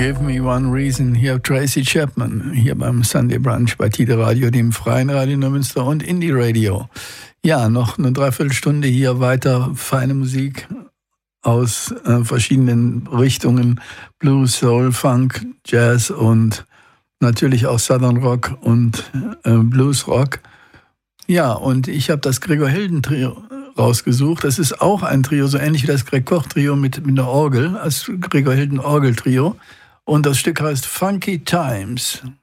Give Me One Reason, hier Tracy Chapman, hier beim Sunday Brunch bei Tide Radio, dem freien Radio Neumünster und Indie Radio. Ja, noch eine Dreiviertelstunde hier weiter, feine Musik aus verschiedenen Richtungen, Blues, Soul, Funk, Jazz und natürlich auch Southern Rock und Blues Rock. Ja, und ich habe das Gregor Hilden Trio rausgesucht. Das ist auch ein Trio, so ähnlich wie das Greg Koch Trio mit der Orgel, als Gregor Hilden Orgel Trio. Und das Stück heißt Funky Times.